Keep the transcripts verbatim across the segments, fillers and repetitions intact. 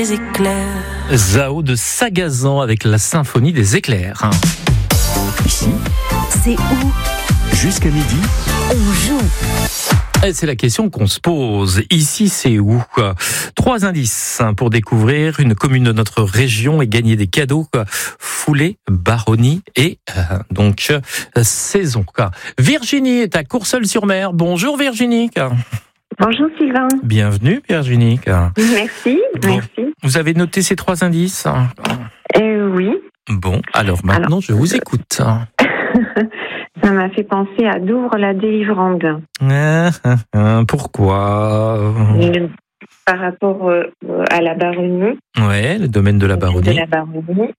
Les éclairs. Zao de Sagazan avec la symphonie des éclairs. Ici, C'est où jusqu'à midi, on joue? Et c'est la question qu'on se pose. Ici, c'est où? Trois indices pour découvrir une commune de notre région et gagner des cadeaux. Foulée, Baronnie et euh, donc euh, saison. Virginie est à Courseulles-sur-Mer. Bonjour Virginie. Bonjour Sylvain. Bienvenue Virginie. Merci, Bon. merci. Vous avez noté ces trois indices? Euh, oui, Bon, alors maintenant Alors, je vous écoute. ça m'a fait penser à Douvres la délivrande. Ah, ah, ah, pourquoi? Euh, Par rapport euh, à la Baronnie. Ouais, le domaine de la De Baronnie. la Baronnie.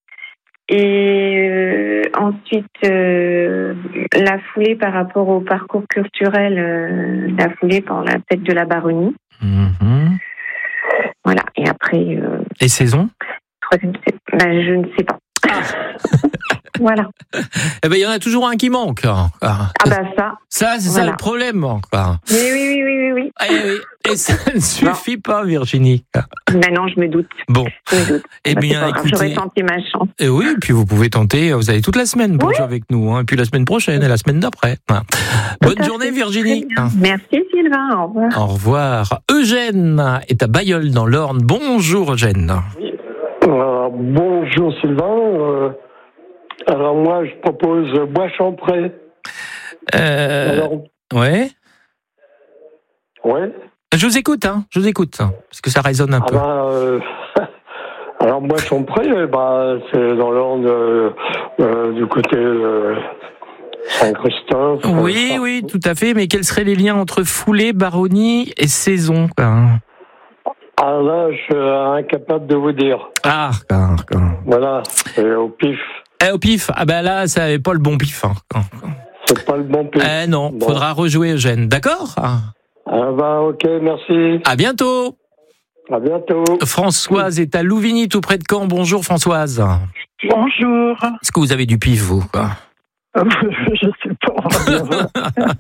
Et euh, ensuite, euh, la foulée par rapport au parcours culturel, euh, la foulée pendant la fête de la Baronnie. Mhm. Voilà, et après, euh, Et saison? troisième, c'est- ben, je ne sais pas. Voilà. Eh ben, il y en a toujours un qui manque. Ah, Ah bah ça. ça, c'est ça Voilà. le problème. Quoi. Oui, oui, oui, oui, oui, oui. Eh oui, et ça ne suffit pas, Virginie. Ben non, je me doute. Bon, Je me doute. eh Bah, c'est bien, pas grave, écoutez. j'aurais tenté ma chance. Et oui, puis vous pouvez tenter, vous avez toute la semaine pour Oui. jouer avec nous, hein, et puis la semaine prochaine et la semaine d'après. Voilà. Tout Bonne à journée, fait. Virginie. Très bien. Merci Sylvain, au revoir. Au revoir. Eugène est à Bailleul dans l'Orne. Bonjour Eugène. Euh, bonjour Sylvain. Euh, alors moi je propose Bois-Champré. Euh, Alors, ouais. ouais. Je vous écoute, hein. Je vous écoute, hein, parce que ça résonne un Ah peu. ben, euh, alors Bois-Champré, eh ben, c'est dans l'Orne euh, euh, du côté euh, Saint-Christophe. Oui, Euh, oui, tout à fait. Mais quels seraient les liens entre foulée, baronnie et saison? Quoi? Ah là, je suis incapable de vous dire. Ah, quoi, quoi. Voilà, c'est au pif. Eh, au pif. Ah ben là, ça n'est pas le bon pif. Hein. C'est pas le bon pif. Eh non, Bon. faudra rejouer Eugène. D'accord? Ah ben, ok, merci. À bientôt. À bientôt. Françoise est à Louvigny, tout près de Caen. Bonjour Françoise. Bonjour. Est-ce que vous avez du pif, vous? Quoi? Je sais pas. on va bien voir.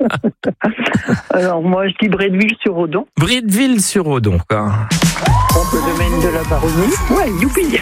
Alors moi je dis Bretteville-sur-Odon, Bretteville-sur-Odon. Quoi. le domaine de la Baronnie. Ouais, youpi.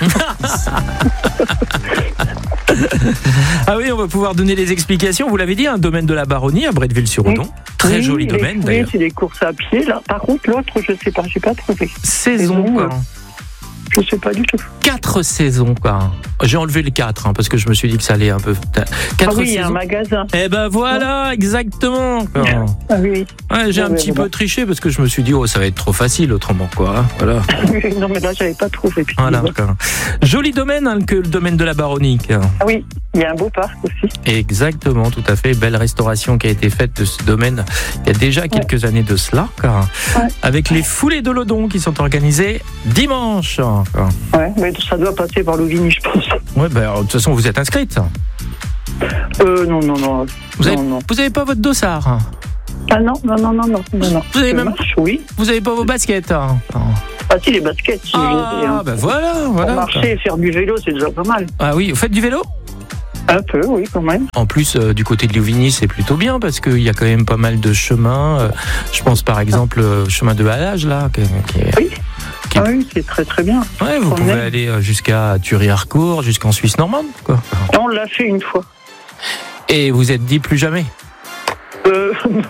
Ah oui, on va pouvoir donner les explications. Vous l'avez dit, un domaine de la Baronnie à Bretteville-sur-Odon. Très Oui, joli les domaine foulées, d'ailleurs. c'est des courses à pied. Là. Par contre l'autre je sais pas, j'ai pas trouvé. Saison, Saison, quoi. euh, Je sais pas du tout. Quatre saisons, quoi. J'ai enlevé le quatre, hein, parce que je me suis dit que ça allait un peu. Quatre Ah oui, il y a un saisons. magasin. Eh ben voilà, exactement. quoi. Ah oui. Ouais, j'ai un Ouais, petit ouais, peu ouais. triché parce que je me suis dit, oh, ça va être trop facile autrement, quoi. hein, Voilà. Non mais là j'avais pas trouvé. Puis, voilà quoi. Joli domaine, hein, que le domaine de la Baronnie. quoi. Ah oui, il y a un beau parc aussi. Exactement, tout à fait. Belle restauration qui a été faite de ce domaine il y a déjà quelques années de cela. quoi. Ouais. Avec les foulées de l'Odon qui sont organisées dimanche. quoi. Ouais, mais ça doit passer par Louvigny, je pense. Ouais, ben, alors, de toute façon, vous êtes inscrite. Euh, non, non, non. Vous avez, non, non. vous avez pas votre dossard. hein. Ah non, non, non, non, non, non, non. Vous avez Je même- marche, oui. Vous avez pas vos baskets. hein. Ah si, les baskets, si, je les ai, Ah, hein. ben voilà, Pour voilà. marcher et faire du vélo, c'est déjà pas mal. Ah oui, vous faites du vélo? Un peu, oui, quand même. En plus, euh, du côté de Louvigny, c'est plutôt bien parce qu'il y a quand même pas mal de chemins. Euh, je pense par exemple au chemin de halage, là. Qui, qui est- Oui. Qui- Ah oui, c'est très très bien. Ouais, vous On pouvez est- aller euh, jusqu'à Thury-Harcourt, jusqu'en Suisse normande, quoi. On l'a fait une fois. Et vous êtes dit plus jamais. Euh,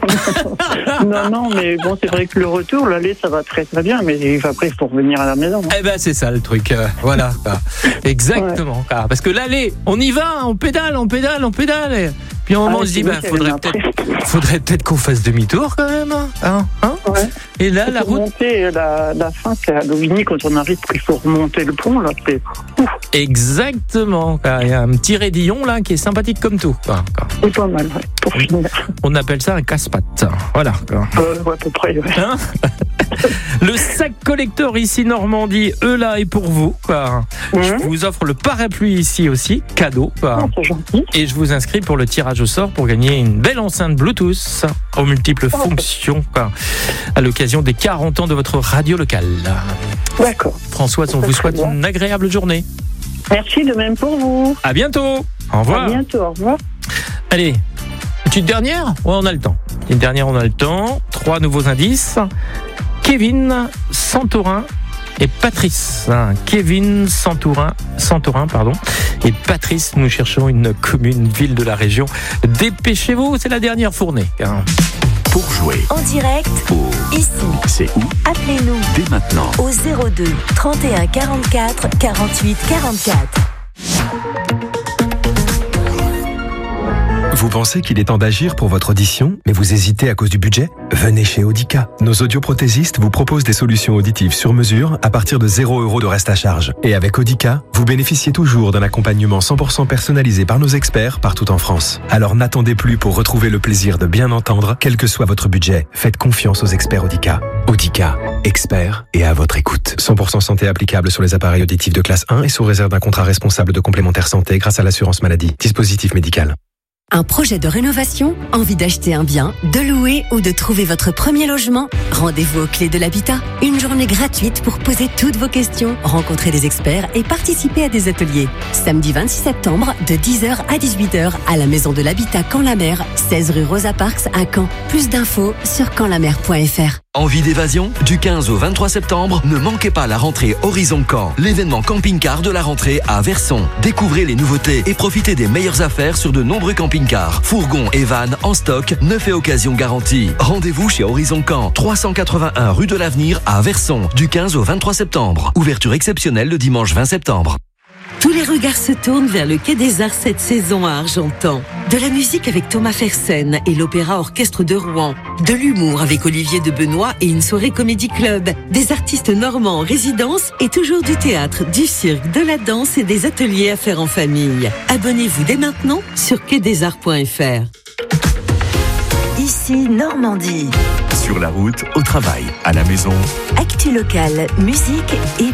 non, non, mais bon, c'est vrai que le retour, l'aller, ça va très très bien, mais après, il faut revenir à la maison. Eh ben, c'est ça le truc. euh, voilà. quoi. Exactement. quoi. Parce que l'aller, on y va, on pédale, on pédale, on pédale. Et puis à un moment, Ah, on se dit, c'est bah, vrai faudrait qu'il y avait peut-être, faudrait peut-être qu'on fasse demi-tour quand même. Hein, hein Ouais. Et là, la Pour route. monter la, la fin, c'est à Louvigny, quand on arrive, il faut remonter le pont, là, c'est ouf, Exactement. quoi. Il y a un petit raidillon là qui est sympathique comme tout. quoi. Quoi. c'est pas mal, ouais, pour finir. On appelle ça un casse-pattes. Voilà. quoi. Euh, ouais, à peu près, ouais. Hein le sac collector ici Normandie, eux là est pour vous. Quoi. Je Mmh. vous offre le parapluie ici aussi, cadeau. Quoi. Oh, c'est gentil. Et je vous inscris pour le tirage au sort pour gagner une belle enceinte Bluetooth aux multiples fonctions quoi, à l'occasion des quarante ans de votre radio locale. D'accord. Françoise, on Très vous souhaite bien. une agréable journée. Merci de même pour vous. À bientôt. Au revoir. À bientôt, au revoir. Allez, petite dernière. Ouais, on a le temps. Une dernière, on a le temps. Trois nouveaux indices. Kevin, Santorin et Patrice. Hein, Kevin Santourin, Santourin, pardon, et Patrice, nous cherchons une commune, ville de la région. Dépêchez-vous, c'est la dernière fournée. Hein. Pour jouer En direct, au ici. C'est où Appelez-nous dès maintenant. au zéro deux trente et un quarante-quatre quarante-huit quarante-quatre. Vous pensez qu'il est temps d'agir pour votre audition, mais vous hésitez à cause du budget ? Venez chez Audica. Nos audioprothésistes vous proposent des solutions auditives sur mesure à partir de zéro euro de reste à charge. Et avec Audica, vous bénéficiez toujours d'un accompagnement cent pour cent personnalisé par nos experts partout en France. Alors n'attendez plus pour retrouver le plaisir de bien entendre, quel que soit votre budget. Faites confiance aux experts Audica. Audica, experts et à votre écoute. cent pour cent santé applicable sur les appareils auditifs de classe un et sous réserve d'un contrat responsable de complémentaire santé grâce à l'assurance maladie. Dispositif médical. Un projet de rénovation, envie d'acheter un bien, de louer ou de trouver votre premier logement? Rendez-vous aux Clés de l'Habitat. Une journée gratuite pour poser toutes vos questions, rencontrer des experts et participer à des ateliers. Samedi vingt-six septembre, de dix heures à dix-huit heures, à la Maison de l'Habitat Caen-la-Mer, seize rue Rosa Parks à Caen. Plus d'infos sur caen la mer point f r. Envie d'évasion? Du quinze au vingt-trois septembre, ne manquez pas la rentrée Horizon Caen, l'événement camping-car de la rentrée à Verson. Découvrez les nouveautés et profitez des meilleures affaires sur de nombreux camping-cars, fourgons et vannes en stock, neuf et occasion garantie. Rendez-vous chez Horizon Caen, trois cent quatre-vingt-un rue de l'Avenir à Verson, du quinze au vingt-trois septembre. Ouverture exceptionnelle le dimanche vingt septembre. Tous les regards se tournent vers le Quai des Arts cette saison à Argentan. De la musique avec Thomas Fersen et l'Opéra Orchestre de Rouen. De l'humour avec Olivier de Benoît et une soirée comédie club. Des artistes normands en résidence et toujours du théâtre, du cirque, de la danse et des ateliers à faire en famille. Abonnez-vous dès maintenant sur quai des arts point f r. Ici Normandie. Sur la route, au travail, à la maison. Actu locale, musique et